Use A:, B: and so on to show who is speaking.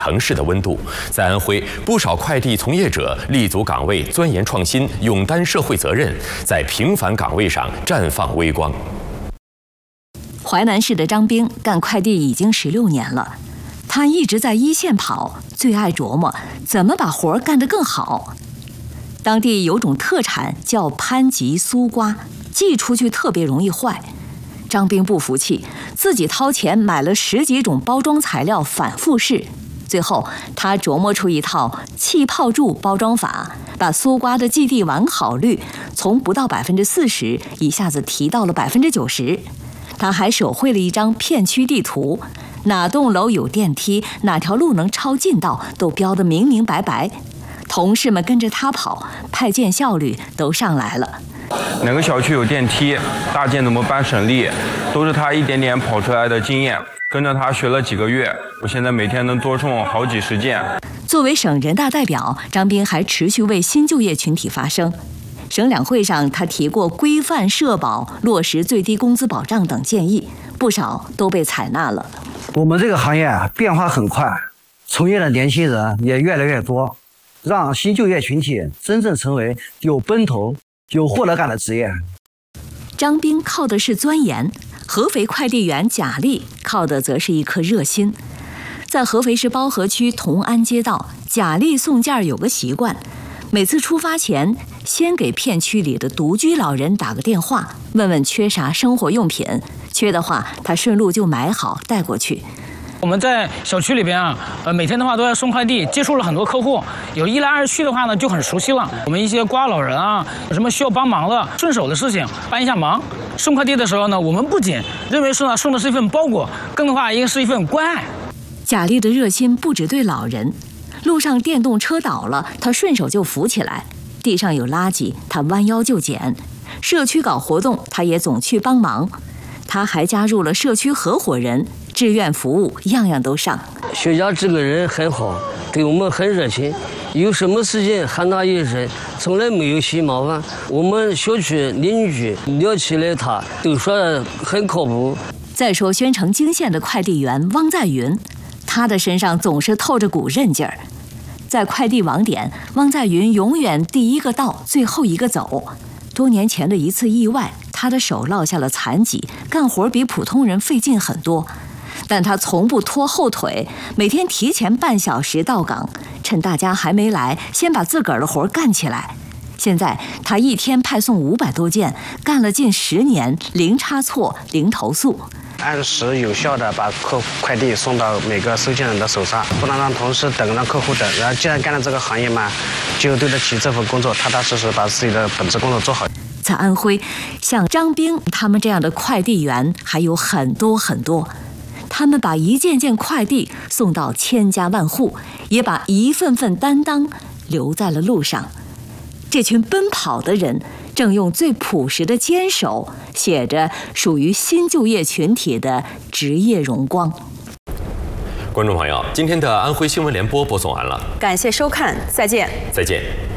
A: 城市的温度，在安徽，不少快递从业者立足岗位，钻研创新，勇担社会责任，在平凡岗位上绽放微光。
B: 淮南市的张兵干快递已经16年了，他一直在一线跑，最爱琢磨怎么把活干得更好。当地有种特产叫潘吉酥瓜，寄出去特别容易坏。张兵不服气，自己掏钱买了10几种包装材料反复试。最后，他琢磨出一套气泡柱包装法，把酥瓜的基地完好率从不到40%一下子提到了90%。他还手绘了一张片区地图，哪栋楼有电梯，哪条路能超近道，都标得明明白白。同事们跟着他跑，派件效率都上来了。
C: 哪个小区有电梯，大件怎么搬省力，都是他一点点跑出来的经验。跟着他学了几个月，我现在每天能多送好几10件。
B: 作为省人大代表，张兵还持续为新就业群体发声。省两会上，他提过规范社保、落实最低工资保障等建议，不少都被采纳了。
D: 我们这个行业变化很快，从业的年轻人也越来越多，让新就业群体真正成为有奔头、有获得感的职业。
B: 张兵靠的是钻研，合肥快递员贾丽靠的则是一颗热心。在合肥市包河区同安街道，贾丽送件有个习惯，每次出发前先给片区里的独居老人打个电话，问问缺啥生活用品，缺的话他顺路就买好带过去。
E: 我们在小区里边每天的话都在送快递，接触了很多客户，有一来二去的话呢就很熟悉了。我们一些瓜老人有什么需要帮忙的，顺手的事情帮一下忙。送快递的时候呢，我们不仅认为是送的是一份包裹，更的话应该是一份关爱。
B: 贾丽的热心不只对老人，路上电动车倒了，他顺手就扶起来；地上有垃圾，他弯腰就捡；社区搞活动，他也总去帮忙。他还加入了社区合伙人，志愿服务样样都上。
F: 薛家这个人很好，对我们很热情，有什么事情喊他一声，从来没有嫌麻烦。我们小区邻居聊起来他都说很靠谱。
B: 再说宣城泾县的快递员汪在云，他的身上总是透着股韧劲儿。在快递网点，汪在云永远第一个到，最后一个走。多年前的一次意外，他的手落下了残疾，干活比普通人费劲很多，但他从不拖后腿，每天提前半小时到岗，趁大家还没来，先把自个儿的活干起来。现在他一天派送500多件，干了近10年，零差错，零投诉。
G: 按时有效的把快递送到每个收件人的手上，不能让同事等，让客户等。然后既然干了这个行业嘛，就对得起这份工作，踏踏实实把自己的本职工作做好。
B: 在安徽，像张兵他们这样的快递员还有很多很多，他们把一件件快递送到千家万户，也把一份份担当留在了路上。这群奔跑的人正用最朴实的坚守，写着属于新就业群体的职业荣光。
A: 观众朋友，今天的安徽新闻联播播送完了，
H: 感谢收看，再见。
A: 再见。